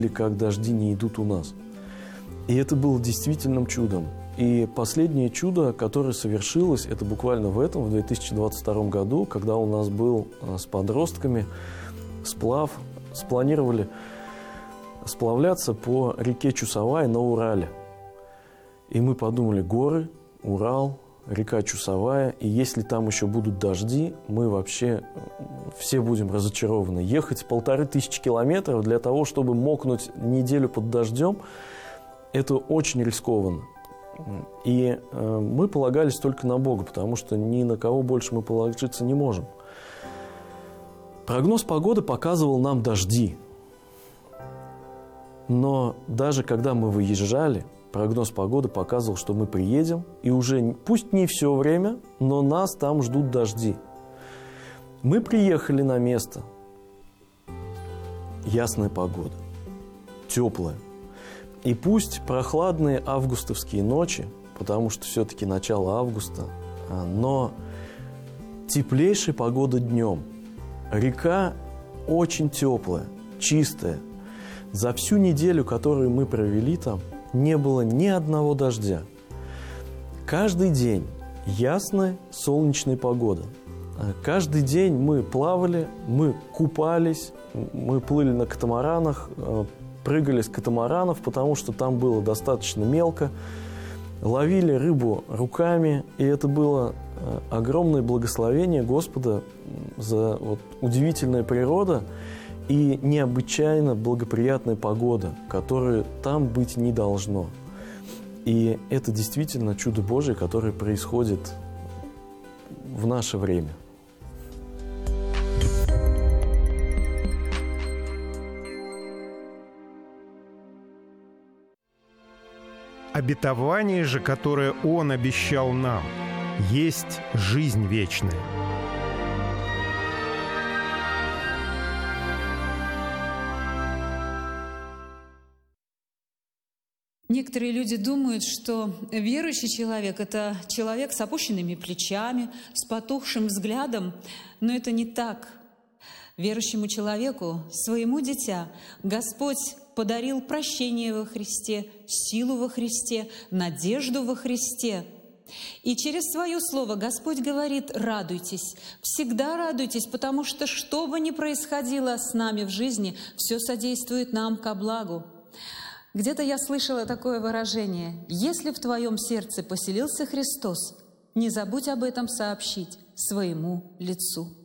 как дожди не идут у нас. И это было действительным чудом. И последнее чудо, которое совершилось, это буквально в 2022 году, когда у нас был с подростками сплав, спланировали сплавляться по реке Чусовая на Урале. И мы подумали: горы, Урал, река Чусовая, и если там еще будут дожди, мы вообще все будем разочарованы. Ехать 1500 километров для того, чтобы мокнуть неделю под дождем, это очень рискованно. И мы полагались только на Бога, потому что ни на кого больше мы положиться не можем. Прогноз погоды показывал нам дожди. Но даже когда мы выезжали, прогноз погоды показывал, что мы приедем, и уже, пусть не все время, но нас там ждут дожди. Мы приехали на место. Ясная погода, теплая. И пусть прохладные августовские ночи, потому что все-таки начало августа, но теплейшая погода днем. Река очень теплая, чистая. За всю неделю, которую мы провели там, не было ни одного дождя. Каждый день ясная солнечная погода. Каждый день мы плавали, мы купались, мы плыли на катамаранах, прыгали с катамаранов, потому что там было достаточно мелко, ловили рыбу руками, и это было огромное благословение Господа за удивительная природа и необычайно благоприятная погода, которая там быть не должно. И это действительно чудо Божие, которое происходит в наше время. Обетование же, которое Он обещал нам, есть жизнь вечная. Некоторые люди думают, что верующий человек – это человек с опущенными плечами, с потухшим взглядом, но это не так. Верующему человеку, своему дитя, Господь подарил прощение во Христе, силу во Христе, надежду во Христе. И через Свое Слово Господь говорит: радуйтесь, всегда радуйтесь, потому что что бы ни происходило с нами в жизни, все содействует нам ко благу. Где-то я слышала такое выражение: если в твоем сердце поселился Христос, не забудь об этом сообщить своему лицу.